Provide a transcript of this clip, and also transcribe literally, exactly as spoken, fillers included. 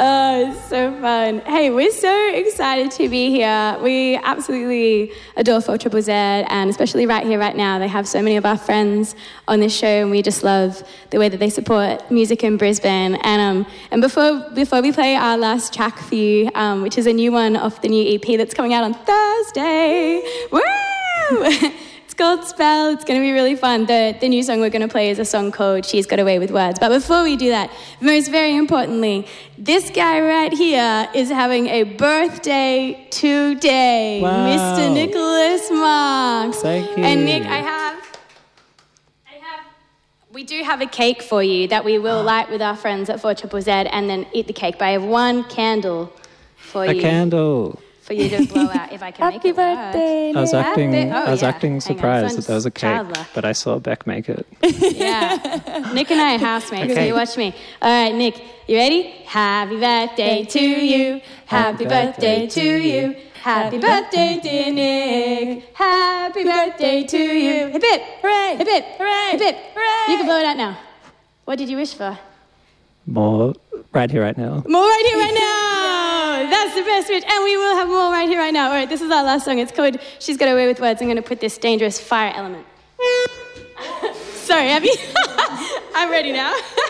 Oh, it's so fun. Hey, we're so excited to be here. We absolutely adore four triple Z, and especially right here, right now, they have so many of our friends on this show, and we just love the way that they support music in Brisbane. And um, and before before we play our last track for you, um, which is a new one off the new E P that's coming out on Thursday. Woo! It's called Spell. It's going to be really fun. The, the new song we're going to play is a song called She's Got Away with Words. But before we do that, most very importantly, this guy right here is having a birthday today. Wow. Mister Nicholas Marks. Thank you. And Nick, I have... I have... We do have a cake for you that we will light with our friends at four triple Z and then eat the cake. But I have one candle for A you. A candle. For you to blow out, if I can make it work. Happy birthday, I was acting, Happy- oh, I was yeah. acting Hang on, surprised this that there was a one's child cake, luck. but I saw Beck make it. Yeah. Nick and I are housemates, so Okay. you watch me. All right, Nick, you ready? Happy birthday to you. Happy birthday to you. Happy birthday, dear Nick. Happy birthday to you. Hip hip. Hooray. Hip hip. Hooray. Hip hip. Hooray. You can blow it out now. What did you wish for? More right here, right now. More right here, right now. That's the best wish. And we will have more right here, right now. All right, this is our last song. It's called She's Got Away with Words. I'm going to put this dangerous fire element. Sorry, Abby. I'm ready now.